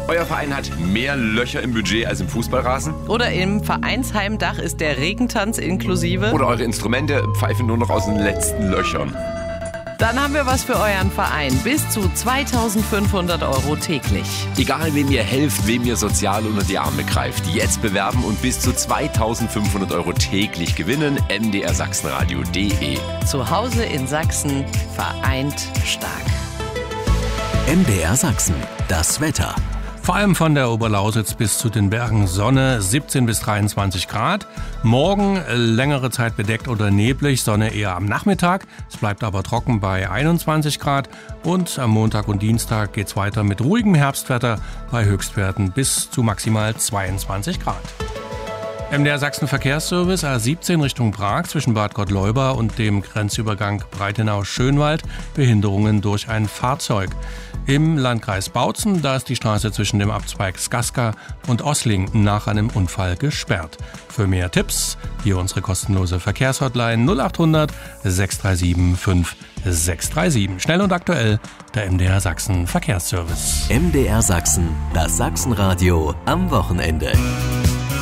Euer Verein hat mehr Löcher im Budget als im Fußballrasen? Oder im Vereinsheimdach ist der Regentanz inklusive? Oder eure Instrumente pfeifen nur noch aus den letzten Löchern? Dann haben wir was für euren Verein. Bis zu 2.500 € täglich. Egal, wem ihr helft, wem ihr sozial unter die Arme greift. Jetzt bewerben und bis zu 2.500 € täglich gewinnen. mdrsachsenradio.de. Zu Hause in Sachsen, vereint stark. MDR Sachsen, das Wetter. Vor allem von der Oberlausitz bis zu den Bergen Sonne, 17 bis 23 Grad. Morgen längere Zeit bedeckt oder neblig, Sonne eher am Nachmittag. Es bleibt aber trocken bei 21 Grad. Und am Montag und Dienstag geht's weiter mit ruhigem Herbstwetter bei Höchstwerten bis zu maximal 22 Grad. MDR Sachsen Verkehrsservice A17 Richtung Prag zwischen Bad Gottleuba und dem Grenzübergang Breitenau-Schönwald. Behinderungen durch ein Fahrzeug. Im Landkreis Bautzen, da ist die Straße zwischen dem Abzweig Skaska und Ossling nach einem Unfall gesperrt. Für mehr Tipps hier unsere kostenlose Verkehrshotline 0800 637 5637. Schnell und aktuell der MDR Sachsen Verkehrsservice. MDR Sachsen, das Sachsenradio am Wochenende.